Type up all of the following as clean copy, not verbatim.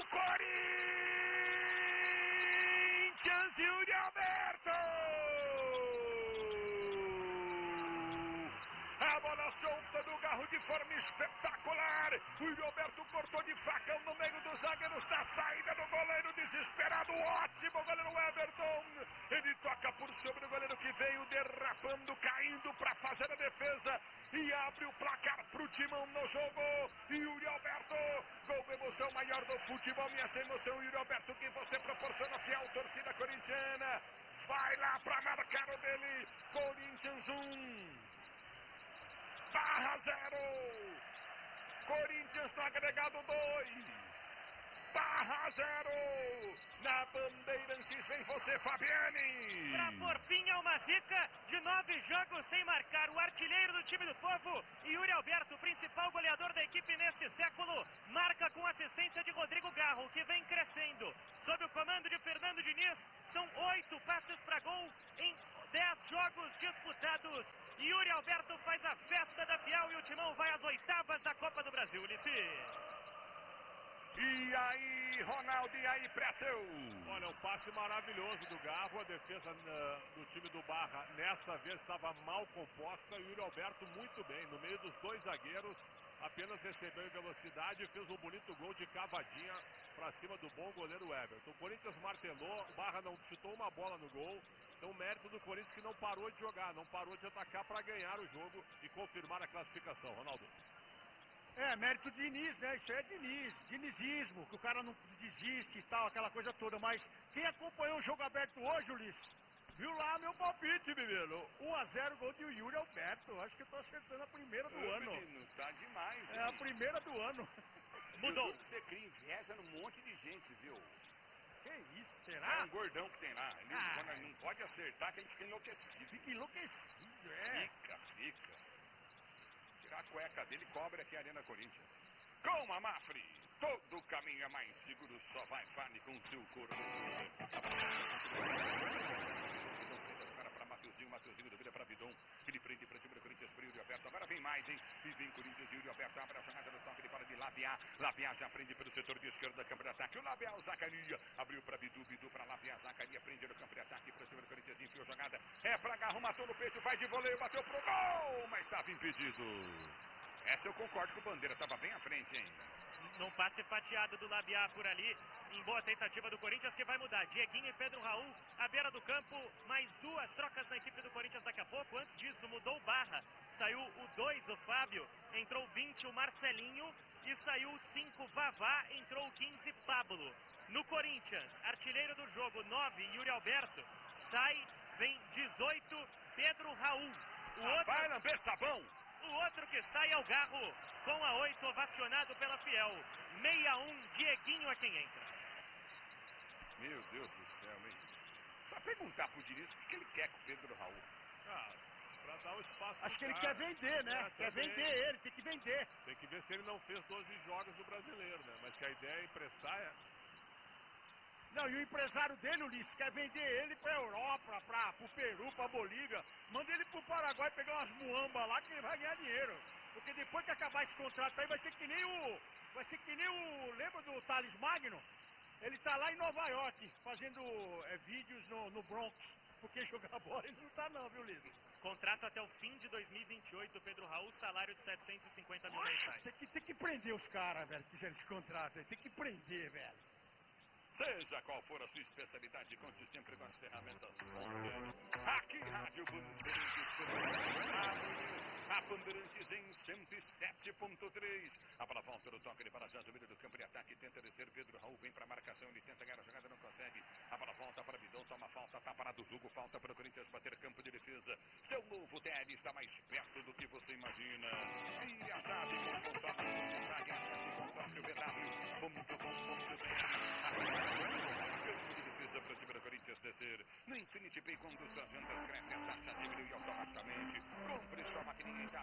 Corinthians, Yuri Alberto! A bola solta do Garro de forma espetacular. O Yuri Alberto cortou de facão no meio dos zagueiros da saída do goleiro desesperado. Ótimo goleiro Everton. Ele toca por sobre o goleiro que veio derrapando, caindo para fazer a defesa. E abre o placar pro Timão no jogo. Yuri Alberto, gol de emoção maior do futebol. E essa emoção, Yuri Alberto, que você proporciona a fiel torcida corintiana. Vai lá para marcar o dele. Corinthians 1. Barra 0, Corinthians no agregado 2, Barra 0, na Bandeirantes vem você, Fabiane. Pra por fim a uma zica de 9 jogos sem marcar, o artilheiro do time do povo, Yuri Alberto, principal goleador da equipe neste século, marca com assistência de Rodrigo Garro, que vem crescendo. Sob o comando de Fernando Diniz, são 8 passes para gol em 10 jogos disputados. Yuri Alberto faz a festa da Fiel e o Timão vai às oitavas da Copa do Brasil, Ulisses. E aí, Ronaldo, e aí, Pretzel? Olha, um passe maravilhoso do Garro, a defesa do time do Barra nessa vez estava mal composta, e o Yuri Alberto muito bem, no meio dos dois zagueiros, apenas recebeu em velocidade e fez um bonito gol de cavadinha para cima do bom goleiro Everton. O Corinthians martelou, o Barra não chutou uma bola no gol, então mérito do Corinthians que não parou de jogar, não parou de atacar para ganhar o jogo e confirmar a classificação, Ronaldo. Mérito de Diniz, né? Isso é dinizismo, que o cara não desiste e tal, aquela coisa toda. Mas quem acompanhou o jogo aberto hoje, Ulisses, viu lá meu palpite, menino. 1-0 gol de Yuri Alberto. Acho que eu tô acertando a primeira do ano. Menino, tá demais. É a primeira do ano. Mudou. Você cria inveja num monte de gente, viu? Que isso, será? É um gordão que tem lá. Ele não pode acertar que ele fica enlouquecido. Fica enlouquecido, Fica. Tirar a cueca dele e cobre aqui a Arena Corinthians. Com a Mafre, todo caminho é mais seguro, só vai fale com seu corpo. Mateuzinho duvida para Bidon, ele prende para o time do Corinthians, para o Yuri Alberto, agora vem mais, hein? E vem Corinthians, Yuri Alberto, abre a jogada do toque, ele fala de Labiá já prende pelo setor de esquerda da campo de ataque, o Labiá, o Zacaria, abriu para Bidu para Labiá, Zacaria prende no campo de ataque, para o time do Corinthians, enfiou a jogada, para Garro, matou no peito, vai de voleio, bateu pro gol, mas estava impedido. Essa eu concordo com o Bandeira, estava bem à frente ainda. Num passe fatiado do Labiá por ali, em boa tentativa do Corinthians, que vai mudar. Dieguinho e Pedro Raul, à beira do campo, mais 2 trocas na equipe do Corinthians daqui a pouco. Antes disso, mudou o Barra, saiu o 2, o Fábio, entrou o 20, o Marcelinho, e saiu o 5, Vavá, entrou o 15, Pablo. No Corinthians, artilheiro do jogo, 9, Yuri Alberto, sai, vem 18, Pedro Raul. Vai lamber sabão! O outro que sai é o Garro, com a 8, ovacionado pela Fiel. 61, Dieguinho é quem entra. Meu Deus do céu, hein? Só perguntar pro Diniz o que ele quer com o Pedro Raul. Pra dar o espaço. Acho que ele quer vender, né? Quer vender ele, tem que vender. Tem que ver se ele não fez 12 jogos no Brasileiro, né? Mas que a ideia é emprestar. Não, e o empresário dele, Ulisses, quer vender ele pra Europa, pro Peru, pra Bolívia. Manda ele pro Paraguai pegar umas muambas lá que ele vai ganhar dinheiro. Porque depois que acabar esse contrato aí, vai ser que nem o... Lembra do Thales Magno? Ele tá lá em Nova York, fazendo vídeos no Bronx. Porque jogar bola ele não tá não, viu, Ulisses? Contrato até o fim de 2028, Pedro Raul, salário de 750 mil mensais. Tem que prender os caras, velho, que fizeram esse contrato aí. Tem que prender, velho. Seja qual for a sua especialidade, conte sempre com as ferramentas Fonte. Aqui, Rádio Bandeirantes. A Bandeirantes em 107.3. A bola volta no toque de para já, domínio do campo de ataque. Tenta descer, Pedro Raul vem para a marcação. Ele tenta ganhar a jogada, não consegue. A bola volta para Bidon, toma falta, tá parado o jogo. Falta para o Corinthians bater campo de defesa. Seu novo TR está mais perto do que você imagina. E a chave com consórcio de acesse consórciobw.com.br. Campo de defesa para o time do Corinthians descer. No Infinity Pay, quando suas vendas crescem, a taxa diminui automaticamente. Compre sua maquininha em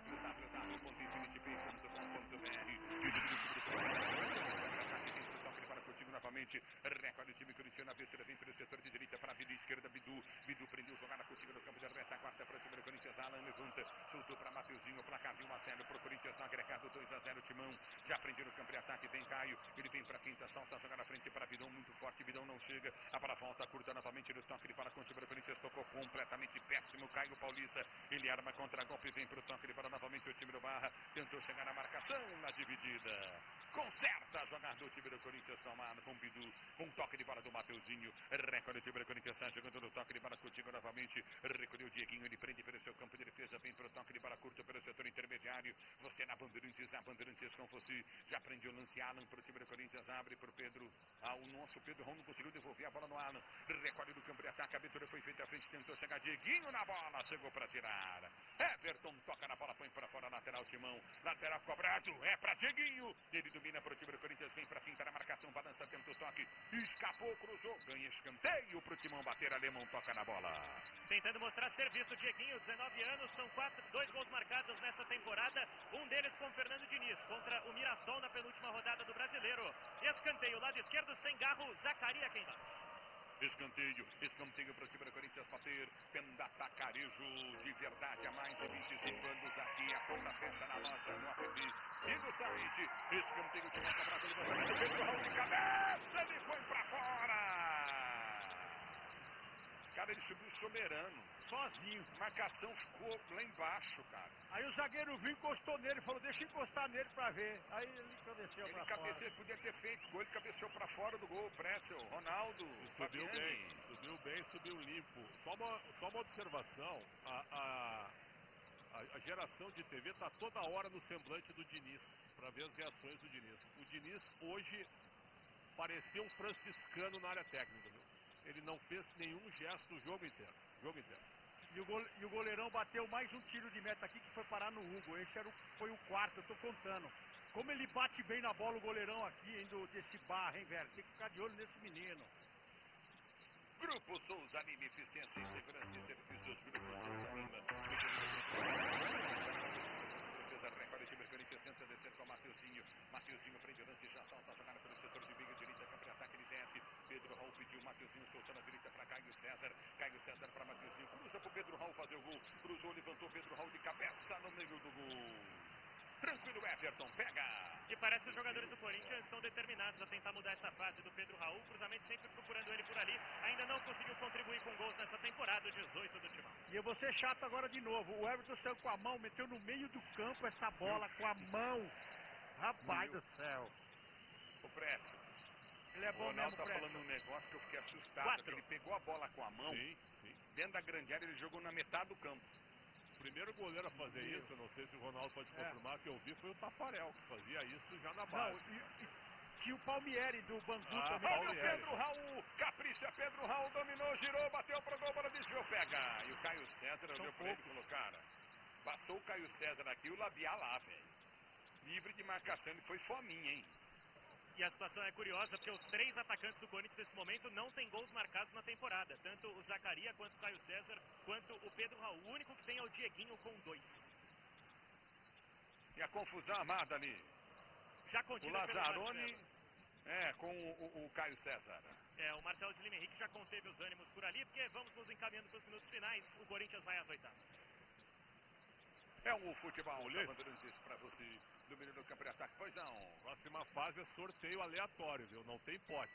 www.infinitypay.com.br. frente. Recorde o time corintiano, a abertura vem pelo setor de direita para a vida esquerda, Bidu prendeu jogada contigo no campo de retaguarda para o time do Corinthians. Alan levanta, soltou para Mateuzinho, placar de 1-0 para o Corinthians, no agregado 2-0, Timão já prendeu no campo de ataque, vem Caio, ele vem para quinta, salta, joga na frente para Bidão, muito forte, Bidão não chega, a bola volta curta novamente no toque, ele para com o time do Corinthians, tocou completamente péssimo, Caio Paulista, ele arma contra-golpe, vem para o toque, ele para novamente o time do Barra, tentou chegar na marcação, na dividida, conserta a jogada do time do Corinthians, tomado com Bidu, com toque de bola do Mateuzinho, recorde o time do Corinthians, jogando no toque de bola contigo novamente, recolheu o Dieguinho, ele prende pelo seu campo de defesa, vem para o toque de bola curto pelo setor intermediário, você na Bandeirantes, a Bandeirantes com você, já prende o lance, Alan para o time do Corinthians, abre para o Pedro, o nosso Pedro Ron não conseguiu devolver a bola no Alan, recolhe do campo de ataque, a abertura foi feita à frente, tentou chegar Dieguinho na bola, chegou para tirar, Everton toca na bola, põe para fora, lateral Timão, lateral cobrado, é para Dieguinho, ele domina para o time do Corinthians, vem para finta na marcação, balança, tenta o toque, escapou, cruzou, ganha escanteio para o Timão bater, Alemão toca na bola. Tentando mostrar serviço, Dieguinho, 19 anos, são 2 gols marcados nessa temporada, um deles com Fernando Diniz, contra o Mirassol na penúltima rodada do Brasileiro. Escanteio, lado esquerdo, sem garro, Zacaria quem bate. Escanteio para o time do Corinthians bater, tendo atacarejo de verdade há mais de 25 anos aqui, a conta festa na loja, no app e no site. Escanteio de volta para o levantamento, Pedro Raul de cabeça, ele foi para fora. Cara, ele subiu soberano, sozinho. Marcação ficou lá embaixo, cara. Aí o zagueiro viu, encostou nele, falou, deixa eu encostar nele pra ver. Aí ele cabeceou pra fora. Ele podia ter feito gol, ele cabeceou pra fora do gol, Pretzel, Ronaldo, subiu bem, subiu limpo. Só uma observação, a geração de TV tá toda hora no semblante do Diniz, pra ver as reações do Diniz. O Diniz hoje pareceu um franciscano na área técnica, viu? Ele não fez nenhum gesto o jogo inteiro. E o goleirão bateu mais um tiro de meta aqui que foi parar no Hugo. Esse foi o quarto, eu tô contando. Como ele bate bem na bola o goleirão aqui, indo desse Barra, hein, velho? Tem que ficar de olho nesse menino. Grupo Souza Lima, eficiência em segurança e serviços. Grupo Souza Lima. Recorde o time do Corinthians, tenta descer com o Mateuzinho. Mateuzinho prende o lance, já salta a jogada pelo setor de meio direita, campo de ataque, ele desce. Pedro Raul pediu, Mateuzinho soltando a direita para Caio César. Caio César para Mateuzinho, cruza para o Pedro Raul fazer o gol. Cruzou, levantou Pedro Raul de cabeça no meio do gol. Tranquilo, Everton, pega! E parece que os jogadores do Corinthians estão determinados a tentar mudar essa fase do Pedro Raul. Cruzamento sempre procurando ele por ali. Ainda não conseguiu contribuir com gols nessa temporada, 18 do Timão. E eu vou ser chato agora de novo. O Everton saiu com a mão, meteu no meio do campo essa bola com a mão. Rapaz do céu. O Preto. Ele é bom o Ronaldo mesmo, tá falando um negócio que eu fiquei assustado. 4. Ele pegou a bola com a mão. Sim. Dentro da grande área, ele jogou na metade do campo. O primeiro goleiro a fazer isso, eu não sei se o Ronaldo pode confirmar, que eu vi, foi o Tafarel, que fazia isso já na base. Não, tinha o Palmieri do Bangu também. Olha o Pedro Raul, capricha, Pedro Raul dominou, girou, bateu pro gol, bola desviou, pega. E o Caio César olhou pra ele e falou, cara, passou o Caio César aqui, o labial lá, velho. Livre de marcação, ele foi fominha, hein? E a situação é curiosa, porque os 3 atacantes do Corinthians nesse momento não têm gols marcados na temporada. Tanto o Zacaria, quanto o Caio César, quanto o Pedro Raul. O único que tem é o Dieguinho com 2. E a confusão amada ali. Já O contida Lazzaroni com o Caio César. O Marcelo de Lima Henrique já conteve os ânimos por ali, porque vamos nos encaminhando para os minutos finais. O Corinthians vai às 8º. É um futebol, Bandeirantes para você. Domínio do campo de ataque, pois não. Próxima fase é sorteio aleatório, viu? Não tem pote.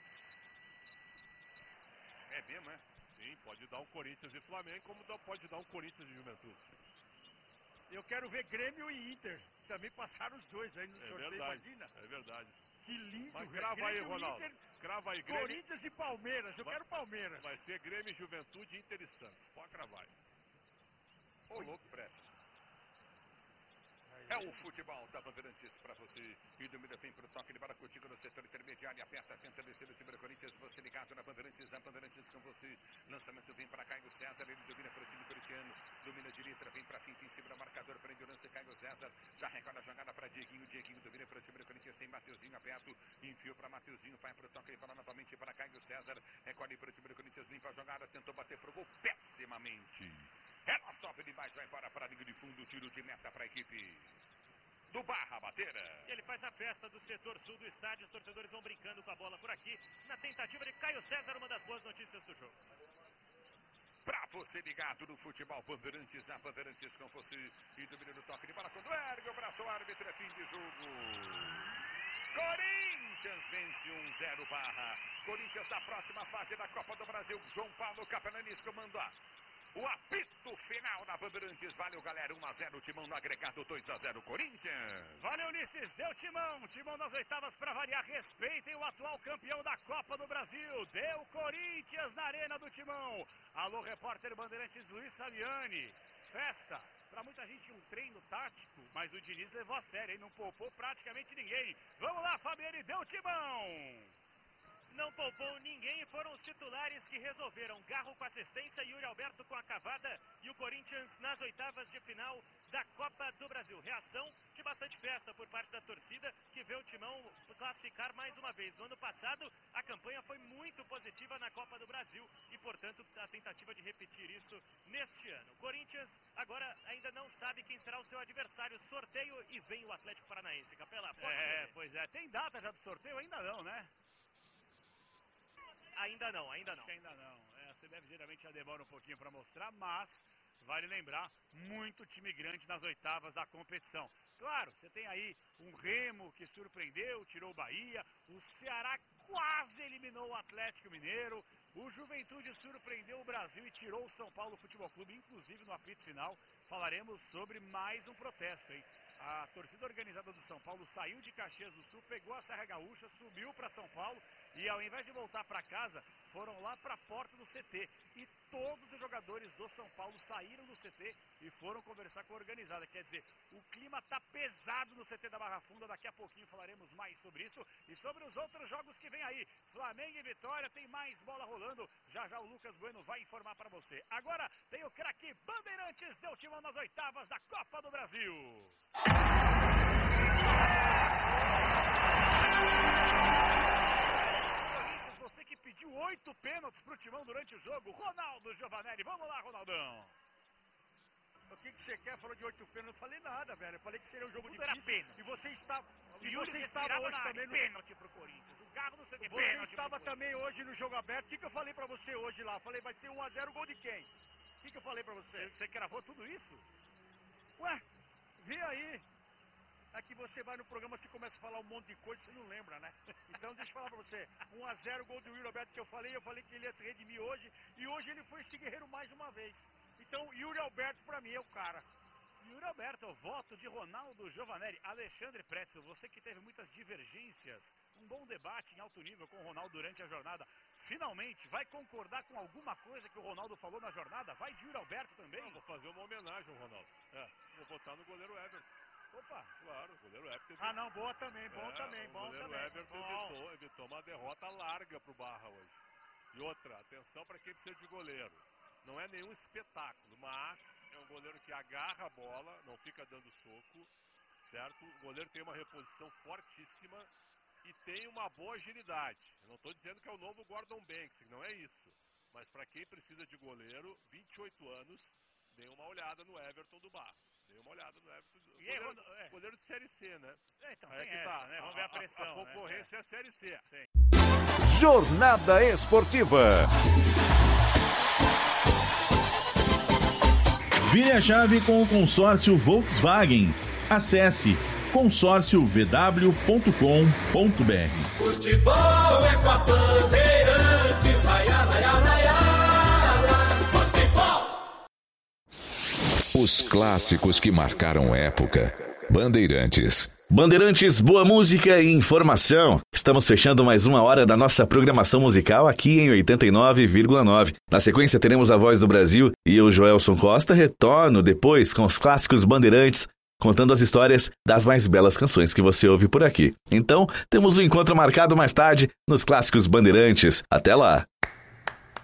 É mesmo, é? Sim, pode dar um Corinthians e Flamengo, como pode dar um Corinthians e Juventude. Eu quero ver Grêmio e Inter. Também passaram os dois aí no sorteio, verdade, imagina. É verdade. Que lindo, Mas velho. grava aí, Grêmio, Ronaldo. Inter, Grava aí, Grêmio. Corinthians e Palmeiras. Eu quero Palmeiras. Vai ser Grêmio, Juventude, Inter e Santos. Pode gravar aí. Ô, louco, pressa. É o futebol da Bandeirantes para você. E domina vem para o toque de bola contigo no setor intermediário. Aperta, tenta descer o time do Corinthians. Você ligado na Bandeirantes, a Bandeirantes com você. Lançamento vem para Caio César. Ele domina para o time corintiano. Domina de letra, vem para finta em cima do marcador. Prende o lance, Caio César. Já recorda a jogada para Dieguinho. Dieguinho domina para o time do Corinthians. Tem Mateuzinho aberto. Enfiou para Mateuzinho. Vai para o toque e fala novamente para Caio César. Recorda para o time do Corinthians. Limpa a jogada. Tentou bater pro gol pessimamente. Ela sobe demais, vai para a linha de fundo. Tiro de meta para a equipe do Barra bater. Ele faz a festa do setor sul do estádio, os torcedores vão brincando com a bola por aqui, na tentativa de Caio César, uma das boas notícias do jogo. Pra você ligado no futebol Bandeirantes, na Bandeirantes com você e do menino toque de bola, quando ergue o braço, o árbitro, é fim de jogo. Corinthians vence 1-0 Barra. Corinthians na próxima fase da Copa do Brasil. João Paulo Capelanis comanda o apito final na Bandeirantes. Valeu, galera, 1-0, Timão no agregado, 2-0 Corinthians. Valeu, Ulisses, deu Timão. Timão nas oitavas para variar. Respeitem o atual campeão da Copa do Brasil. Deu Corinthians na arena do Timão. Alô, repórter Bandeirantes Luiz Saviani. Festa. Para muita gente um treino tático, mas o Diniz levou a sério, hein? Não poupou praticamente ninguém. Vamos lá, Fabiane, deu Timão. Não poupou ninguém, foram os titulares que resolveram. Garro com assistência, Yuri Alberto com a cavada e o Corinthians nas oitavas de final da Copa do Brasil. Reação de bastante festa por parte da torcida que vê o Timão classificar mais uma vez. No ano passado, a campanha foi muito positiva na Copa do Brasil e, portanto, a tentativa de repetir isso neste ano. O Corinthians agora ainda não sabe quem será o seu adversário. Sorteio e vem o Atlético Paranaense. Capela, pois é. Tem data já do sorteio? Ainda não, né? Ainda não. Ainda não. A CBF geralmente já demora um pouquinho para mostrar, mas vale lembrar, muito time grande nas oitavas da competição. Claro, você tem aí um Remo que surpreendeu, tirou o Bahia, o Ceará quase eliminou o Atlético Mineiro, o Juventude surpreendeu o Brasil e tirou o São Paulo Futebol Clube, inclusive no apito final, falaremos sobre mais um protesto, hein? A torcida organizada do São Paulo saiu de Caxias do Sul, pegou a Serra Gaúcha, subiu para São Paulo e ao invés de voltar para casa, foram lá para a porta do CT. E todos os jogadores do São Paulo saíram do CT e foram conversar com a organizada. Quer dizer, o clima está pesado no CT da Barra Funda, daqui a pouquinho falaremos mais sobre isso e sobre os outros jogos que vem aí. Flamengo e Vitória, tem mais bola rolando, já o Lucas Bueno vai informar para você. Agora tem o craque Bandeirantes, deu Timão nas oitavas da Copa do Brasil. Você que pediu 8 pênaltis pro Timão durante o jogo, Ronaldo Giovanelli. Vamos lá, Ronaldão. O que você quer? Falou de 8 pênaltis. Não falei nada, velho. Eu falei que seria um jogo difícil. E você estava hoje também no pênalti pro Corinthians. O Garro não sei o que. Você estava também hoje no jogo aberto. O que eu falei pra você hoje lá? Falei, vai ser 1-0, gol de quem? O que eu falei pra você? Você gravou tudo isso? Ué, vê aí. É que você vai no programa, você começa a falar um monte de coisa, você não lembra, né? Então deixa eu falar pra você, 1-0, gol do Yuri Alberto que eu falei que ele ia se redimir hoje, e hoje ele foi esse guerreiro mais uma vez. Então, Yuri Alberto pra mim é o cara. Yuri Alberto, o voto de Ronaldo Giovanelli. Alexandre Pretzel, você que teve muitas divergências, um bom debate em alto nível com o Ronaldo durante a jornada, finalmente vai concordar com alguma coisa que o Ronaldo falou na jornada? Vai de Yuri Alberto também? Não, vou fazer uma homenagem ao Ronaldo. Vou votar no goleiro Everton. Opa! Claro, o goleiro Everton. Ah, não, boa também, bom também. O goleiro Everton evitou uma derrota larga pro Barra hoje. E outra, atenção para quem precisa de goleiro. Não é nenhum espetáculo, mas é um goleiro que agarra a bola, não fica dando soco, certo? O goleiro tem uma reposição fortíssima e tem uma boa agilidade. Eu não estou dizendo que é o novo Gordon Banks, não é isso. Mas para quem precisa de goleiro, 28 anos, dê uma olhada no Everton do Barra. Dê uma olhada no Everton. Goleiro de Série C, né? Então, tem que essa, né? Vamos ver a pressão. A concorrência é a Série C. Sim. Jornada Esportiva. Vire a chave com o consórcio Volkswagen. Acesse consórciovw.com.br. Futebol é com a Bandeirantes, laia, laia, laia, futebol. Os clássicos que marcaram época. Bandeirantes. Bandeirantes, boa música e informação. Estamos fechando mais uma hora da nossa programação musical aqui em 89,9. Na sequência teremos a Voz do Brasil e eu, Joelson Costa, retorno depois com os clássicos Bandeirantes, contando as histórias das mais belas canções que você ouve por aqui. Então, temos um encontro marcado mais tarde nos clássicos Bandeirantes. Até lá!